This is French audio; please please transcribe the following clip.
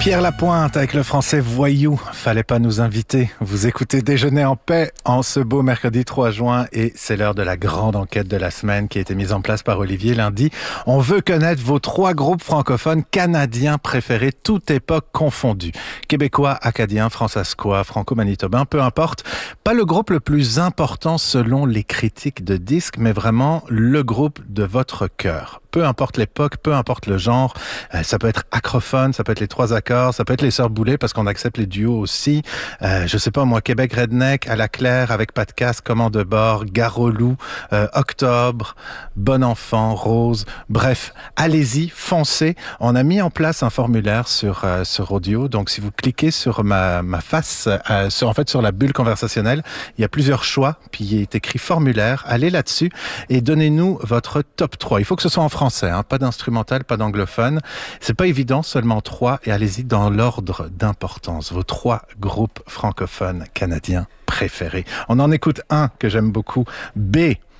Pierre Lapointe avec le français Voyou, fallait pas nous inviter. Vous écoutez Déjeuner en paix en ce beau mercredi 3 juin et c'est l'heure de la grande enquête de la semaine qui a été mise en place par Olivier lundi. On veut connaître vos 3 groupes francophones canadiens préférés, toute époque confondue. Québécois, acadiens, françaiscois, franco-manitobains, peu importe. Pas le groupe le plus important selon les critiques de disques, mais vraiment le groupe de votre cœur. Peu importe l'époque, peu importe le genre, ça peut être acrophone, ça peut être les 3 accords, ça peut être les Sœurs Boulay parce qu'on accepte les duos aussi. Je sais pas moi, Québec Redneck, à la Claire avec Pas de casse, Commande de bord, Garolou, Octobre, Bon Enfant, Rose. Bref, allez-y, foncez. On a mis en place un formulaire sur Audio. Donc si vous cliquez sur ma face, sur la bulle conversationnelle, il y a plusieurs choix, puis il est écrit formulaire. Allez là-dessus et donnez-nous votre top 3. Il faut que ce soit en français, pas d'instrumental, pas d'anglophone. C'est pas évident, seulement 3, et allez-y dans l'ordre d'importance. Vos 3 groupes francophones canadiens préférés. On en écoute un que j'aime beaucoup, B.